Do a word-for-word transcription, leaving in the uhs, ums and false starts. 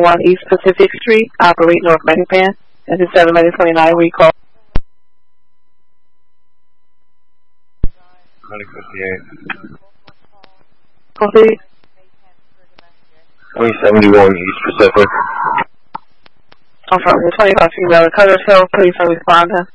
one East Pacific Street, operate North Minipan. This is seven eleven twenty-nine, recall. twenty fifty-eight. Proceed. twenty seventy-one East Pacific. I'm from the twenty-five female Cutter Hill. Please respond.